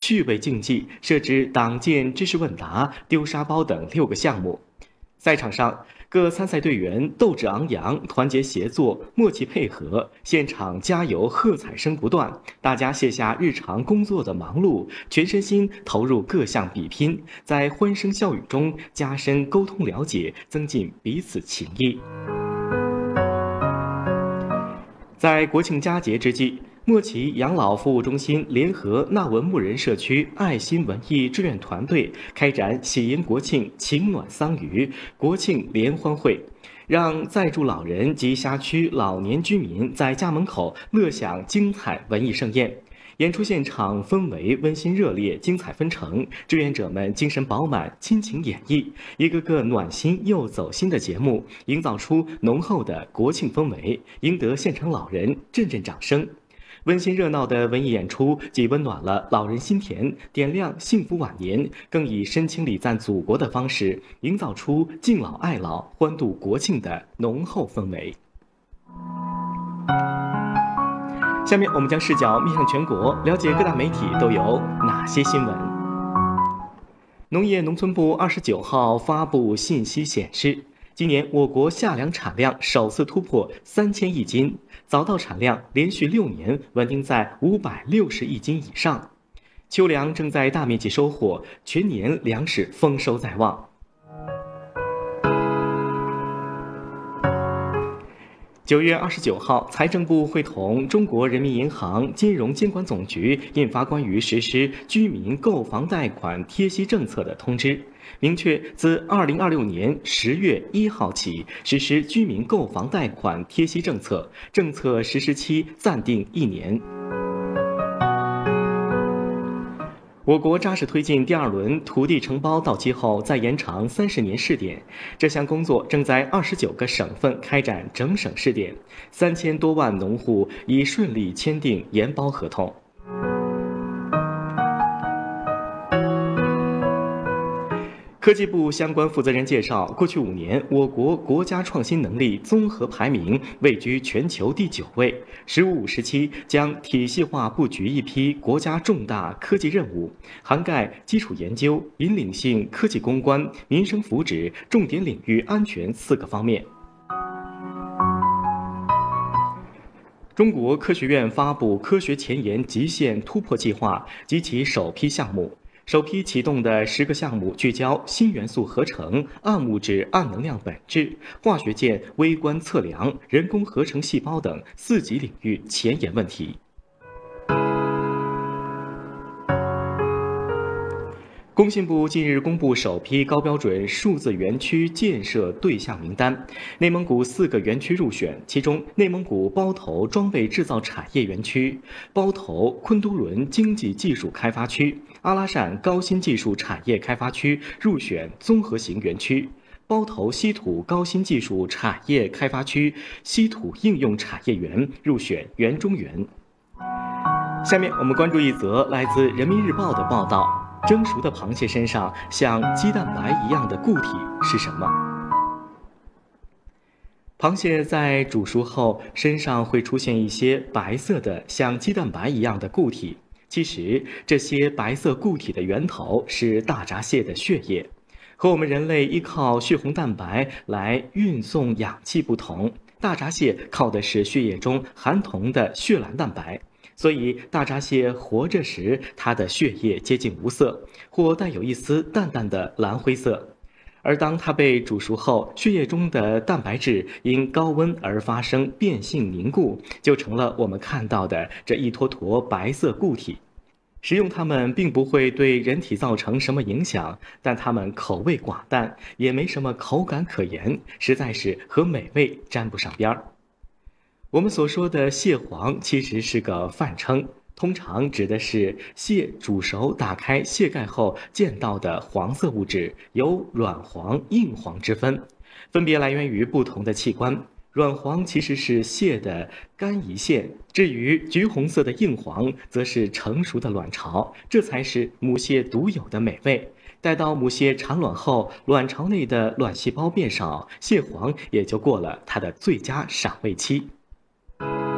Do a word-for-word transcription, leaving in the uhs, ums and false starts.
趣味竞技，设置党建知识问答、丢沙包等六个项目。赛场上，各参赛队员斗志昂扬，团结协作，默契配合，现场加油喝彩声不断。大家卸下日常工作的忙碌，全身心投入各项比拼，在欢声笑语中加深沟通了解，增进彼此情谊。在国庆佳节之际，莫奇养老服务中心联合纳文牧人社区爱心文艺志愿团队开展喜迎国庆情暖桑榆国庆联欢会，让在住老人及辖区老年居民在家门口乐享精彩文艺盛宴。演出现场氛围温馨热烈，精彩纷呈，志愿者们精神饱满，亲情演绎，一个个暖心又走心的节目，营造出浓厚的国庆氛围，赢得现场老人阵阵掌声。温馨热闹的文艺演出既温暖了老人心田，点亮幸福晚年，更以深情礼赞祖国的方式，营造出敬老爱老、欢度国庆的浓厚氛围。下面我们将视角面向全国，了解各大媒体都有哪些新闻。农业农村部二十九号发布信息显示，今年我国夏粮产量首次突破三千亿斤，早稻产量连续六年稳定在五百六十亿斤以上，秋粮正在大面积收获，全年粮食丰收在望。九月二十九号，财政部会同中国人民银行金融监管总局印发关于实施居民购房贷款贴息政策的通知，明确自二零二六年十月一号起实施居民购房贷款贴息政策，政策实施期暂定一年。我国扎实推进第二轮土地承包到期后再延长三十年试点，这项工作正在二十九个省份开展整省试点，三千多万农户已顺利签订延包合同。科技部相关负责人介绍，过去五年，我国国家创新能力综合排名位居全球第九位。“十五五”时期将体系化布局一批国家重大科技任务，涵盖基础研究、引领性科技攻关、民生福祉、重点领域安全四个方面。中国科学院发布科学前沿极限突破计划及其首批项目。首批启动的十个项目聚焦新元素合成、暗物质暗能量本质、化学键微观测量、人工合成细胞等四级领域前沿问题。工信部近日公布首批高标准数字园区建设对象名单，内蒙古四个园区入选，其中内蒙古包头装备制造产业园区、包头昆都仑经济技术开发区、阿拉善高新技术产业开发区入选综合型园区，包头稀土高新技术产业开发区稀土应用产业园入选园中园。下面我们关注一则来自人民日报的报道。蒸熟的螃蟹身上像鸡蛋白一样的固体是什么？螃蟹在煮熟后身上会出现一些白色的像鸡蛋白一样的固体，其实这些白色固体的源头是大闸蟹的血液。和我们人类依靠血红蛋白来运送氧气不同，大闸蟹靠的是血液中含铜的血蓝蛋白。所以大闸蟹活着时，它的血液接近无色，或带有一丝淡淡的蓝灰色。而当它被煮熟后，血液中的蛋白质因高温而发生变性凝固，就成了我们看到的这一坨坨白色固体。食用它们并不会对人体造成什么影响，但它们口味寡淡，也没什么口感可言，实在是和美味沾不上边儿。我们所说的蟹黄其实是个泛称，通常指的是蟹煮熟打开蟹盖后见到的黄色物质，有软黄、硬黄之分，分别来源于不同的器官。软黄其实是蟹的肝胰腺，至于橘红色的硬黄则是成熟的卵巢，这才是母蟹独有的美味。待到母蟹产卵后，卵巢内的卵细胞变少，蟹黄也就过了它的最佳赏味期。